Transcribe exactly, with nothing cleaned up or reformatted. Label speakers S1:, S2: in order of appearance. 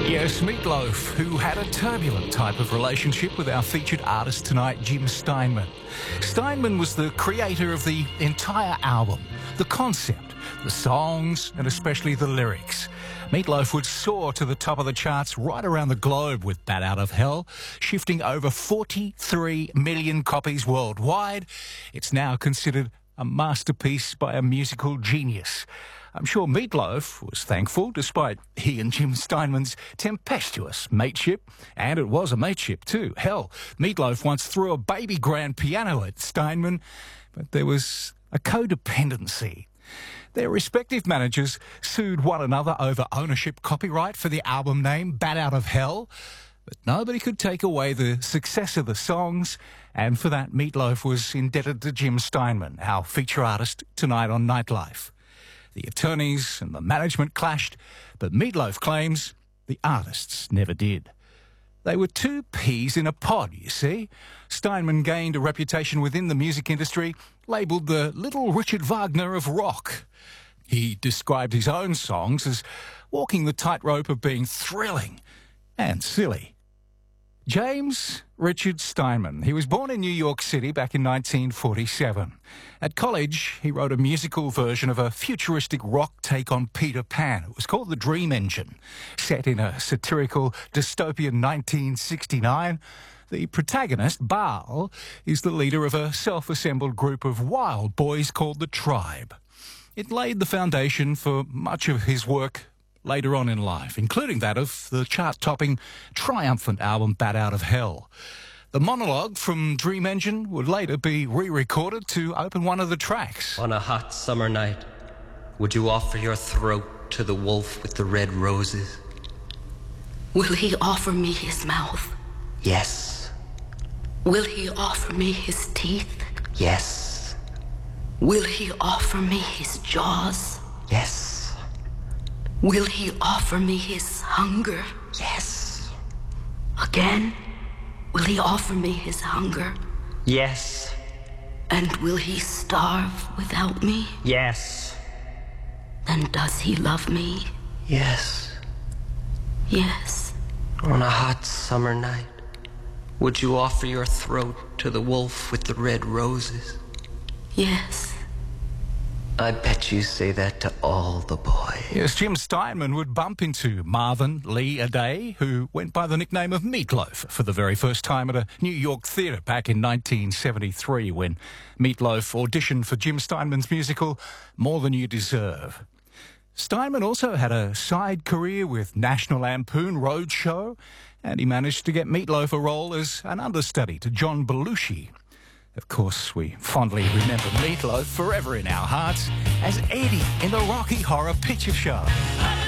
S1: Yes, Meatloaf, who had a turbulent type of relationship with our featured artist tonight, Jim Steinman. Steinman was the creator of the entire album, the concept, the songs, and especially the lyrics. Meatloaf would soar to the top of the charts right around the globe with Bat Out of Hell, shifting over forty-three million copies worldwide. It's now considered a masterpiece by a musical genius. I'm sure Meatloaf was thankful, despite he and Jim Steinman's tempestuous mateship. And it was a mateship too. Hell, Meatloaf once threw a baby grand piano at Steinman, but there was a codependency. Their respective managers sued one another over ownership copyright for the album name Bat Out of Hell, but nobody could take away the success of the songs, and for that Meatloaf was indebted to Jim Steinman, our feature artist tonight on Nightlife. The attorneys and the management clashed, but Meatloaf claims the artists never did. They were two peas in a pod, you see. Steinman gained a reputation within the music industry, labelled the Little Richard Wagner of rock. He described his own songs as walking the tightrope of being thrilling and silly. James Richard Steinman. He was born in New York City back in nineteen forty-seven. At college, he wrote a musical version of a futuristic rock take on Peter Pan. It was called The Dream Engine. Set in a satirical dystopian nineteen sixty-nine, the protagonist, Baal, is the leader of a self-assembled group of wild boys called the Tribe. It laid the foundation for much of his work later on in life, including that of the chart-topping, triumphant album Bat Out of Hell. The monologue from Dream Engine would later be re-recorded to open one of the tracks.
S2: On a hot summer night, would you offer your throat to the wolf with the red roses?
S3: Will he offer me his mouth?
S2: Yes.
S3: Will he offer me his teeth?
S2: Yes.
S3: Will he offer me his jaws?
S2: Yes.
S3: Will he offer me his hunger?
S2: Yes.
S3: Again? Will he offer me his hunger?
S2: Yes.
S3: And will he starve without me?
S2: Yes.
S3: Then does he love me?
S2: Yes.
S3: Yes.
S2: On a hot summer night, would you offer your throat to the wolf with the red roses?
S3: Yes.
S2: I bet you say that to all the boys.
S1: Yes, Jim Steinman would bump into Marvin Lee Aday, who went by the nickname of Meatloaf for the very first time at a New York theatre back in nineteen seventy-three when Meatloaf auditioned for Jim Steinman's musical More Than You Deserve. Steinman also had a side career with National Lampoon Roadshow, and he managed to get Meatloaf a role as an understudy to John Belushi. Of course, we fondly remember Meatloaf forever in our hearts as Eddie in the Rocky Horror Picture Show.